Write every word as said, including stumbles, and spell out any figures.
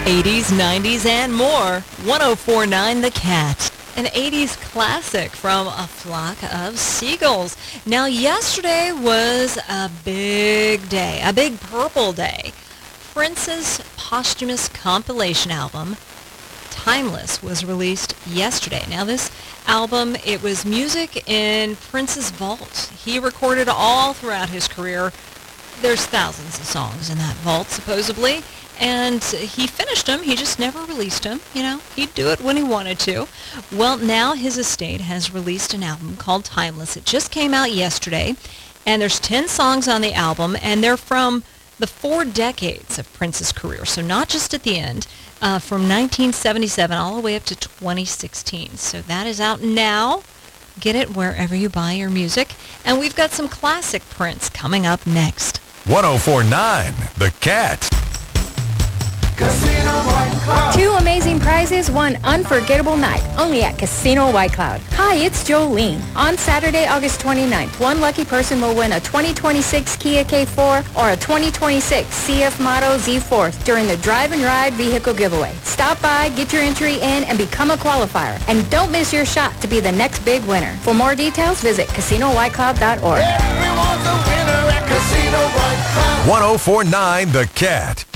eighties, nineties, and more. one oh four point nine The Cat. An eighties classic from A Flock of Seagulls. Now, yesterday was a big day, a big purple day. Prince's posthumous compilation album, Timeless, was released yesterday. Now, this album, it was music in Prince's vault. He recorded all throughout his career. There's thousands of songs in that vault, supposedly. And he finished them. He just never released them. You know, he'd do it when he wanted to. Well, now his estate has released an album called Timeless. It just came out yesterday. And there's ten songs on the album. And they're from the four decades of Prince's career. So not just at the end. Uh, from nineteen seventy-seven all the way up to twenty sixteen. So that is out now. Get it wherever you buy your music. And we've got some classic Prince coming up next. one oh four point nine The Cat. Casino White Cloud. Two amazing prizes, one unforgettable night, only at Casino White Cloud. Hi, it's Jolene. On Saturday, August twenty-ninth, one lucky person will win a twenty twenty-six Kia K four or a twenty twenty-six C F Motto Z four during the Drive and Ride vehicle giveaway. Stop by, get your entry in, and become a qualifier. And don't miss your shot to be the next big winner. For more details, visit casino white cloud dot org. Everyone's a winner at Casino White Cloud. one oh four point nine The Cat.